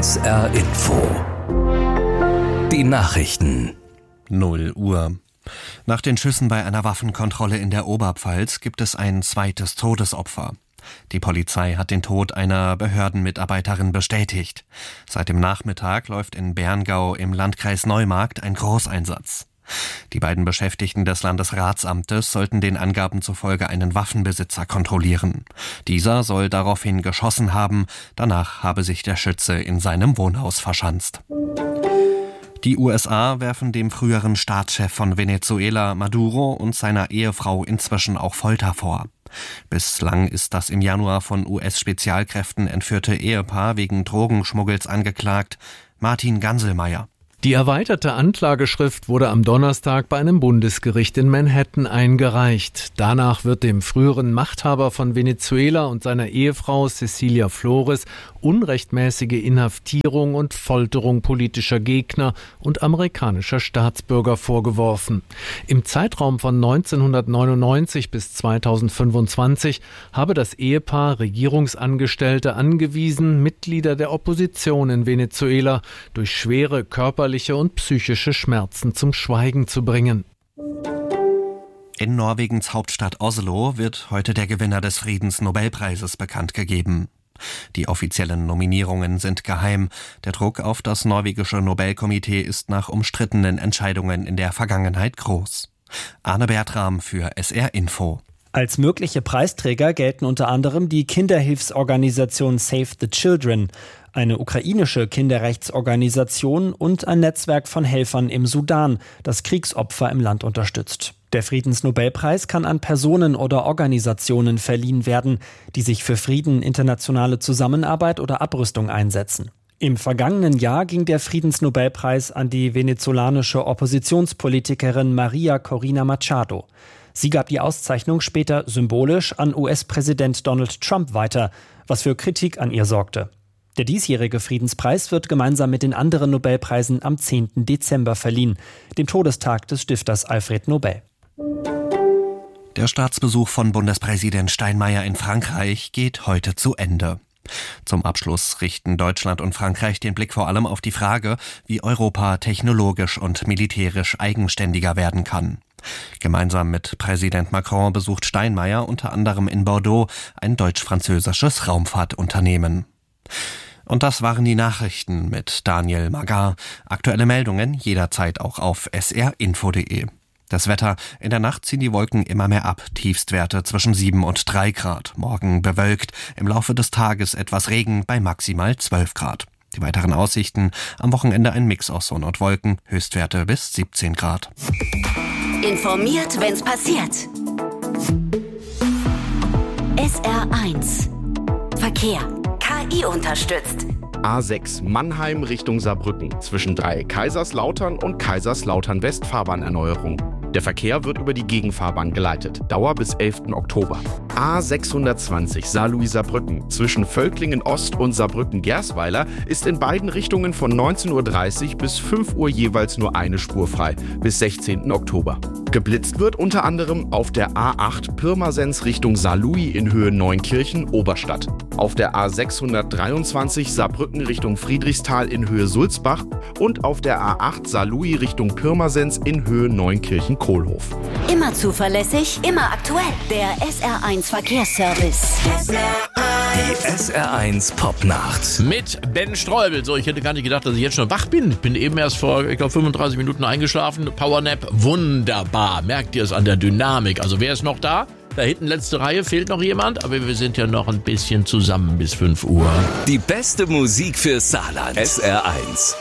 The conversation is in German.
SR Info. Die Nachrichten. 0 Uhr. Nach den Schüssen bei einer Waffenkontrolle in der Oberpfalz gibt es ein zweites Todesopfer. Die Polizei hat den Tod einer Behördenmitarbeiterin bestätigt. Seit dem Nachmittag läuft in Berngau im Landkreis Neumarkt ein Großeinsatz. Die beiden Beschäftigten des Landesratsamtes sollten den Angaben zufolge einen Waffenbesitzer kontrollieren. Dieser soll daraufhin geschossen haben, danach habe sich der Schütze in seinem Wohnhaus verschanzt. Die USA werfen dem früheren Staatschef von Venezuela, Maduro, und seiner Ehefrau inzwischen auch Folter vor. Bislang ist das im Januar von US-Spezialkräften entführte Ehepaar wegen Drogenschmuggels angeklagt. Martin Ganselmeier. Die erweiterte Anklageschrift wurde am Donnerstag bei einem Bundesgericht in Manhattan eingereicht. Danach wird dem früheren Machthaber von Venezuela und seiner Ehefrau Cecilia Flores unrechtmäßige Inhaftierung und Folterung politischer Gegner und amerikanischer Staatsbürger vorgeworfen. Im Zeitraum von 1999 bis 2025 habe das Ehepaar Regierungsangestellte angewiesen, Mitglieder der Opposition in Venezuela durch schwere körperliche und psychische Schmerzen zum Schweigen zu bringen. In Norwegens Hauptstadt Oslo wird heute der Gewinner des Friedensnobelpreises bekannt gegeben. Die offiziellen Nominierungen sind geheim. Der Druck auf das norwegische Nobelkomitee ist nach umstrittenen Entscheidungen in der Vergangenheit groß. Arne Bertram für SR Info. Als mögliche Preisträger gelten unter anderem die Kinderhilfsorganisation Save the Children, eine ukrainische Kinderrechtsorganisation und ein Netzwerk von Helfern im Sudan, das Kriegsopfer im Land unterstützt. Der Friedensnobelpreis kann an Personen oder Organisationen verliehen werden, die sich für Frieden, internationale Zusammenarbeit oder Abrüstung einsetzen. Im vergangenen Jahr ging der Friedensnobelpreis an die venezolanische Oppositionspolitikerin Maria Corina Machado. Sie gab die Auszeichnung später symbolisch an US-Präsident Donald Trump weiter, was für Kritik an ihr sorgte. Der diesjährige Friedenspreis wird gemeinsam mit den anderen Nobelpreisen am 10. Dezember verliehen, dem Todestag des Stifters Alfred Nobel. Der Staatsbesuch von Bundespräsident Steinmeier in Frankreich geht heute zu Ende. Zum Abschluss richten Deutschland und Frankreich den Blick vor allem auf die Frage, wie Europa technologisch und militärisch eigenständiger werden kann. Gemeinsam mit Präsident Macron besucht Steinmeier unter anderem in Bordeaux ein deutsch-französisches Raumfahrtunternehmen. Und das waren die Nachrichten mit Daniel Magar. Aktuelle Meldungen jederzeit auch auf srinfo.de. Das Wetter: In der Nacht ziehen die Wolken immer mehr ab. Tiefstwerte zwischen 7 und 3 Grad. Morgen bewölkt. Im Laufe des Tages etwas Regen bei maximal 12 Grad. Die weiteren Aussichten: am Wochenende ein Mix aus Sonne und Wolken. Höchstwerte bis 17 Grad. Informiert, wenn's passiert. SR1 Verkehr. KI unterstützt. A6 Mannheim Richtung Saarbrücken zwischen Kaiserslautern und Kaiserslautern West Fahrbahnerneuerung. Der Verkehr wird über die Gegenfahrbahn geleitet. Dauer bis 11. Oktober. A620 Saarlouis-Saarbrücken zwischen Völklingen Ost und Saarbrücken-Gersweiler ist in beiden Richtungen von 19.30 Uhr bis 5 Uhr jeweils nur eine Spur frei, bis 16. Oktober. Geblitzt wird unter anderem auf der A8 Pirmasens Richtung Saarlouis in Höhe Neunkirchen-Oberstadt. Auf der A623 Saarbrücken Richtung Friedrichsthal in Höhe Sulzbach und auf der A8 Saarlouis Richtung Pirmasens in Höhe Neunkirchen-Kohlhof. Immer zuverlässig, immer aktuell. Der SR1 Verkehrsservice. Die SR1 Popnacht. Mit Ben Streubel. So, ich hätte gar nicht gedacht, dass ich jetzt schon wach bin. Ich bin eben erst vor, 35 Minuten eingeschlafen. Powernap, wunderbar. Merkt ihr es an der Dynamik? Also wer ist noch da? Da hinten letzte Reihe, fehlt noch jemand, aber wir sind ja noch ein bisschen zusammen bis 5 Uhr. Die beste Musik für Saarland. SR1.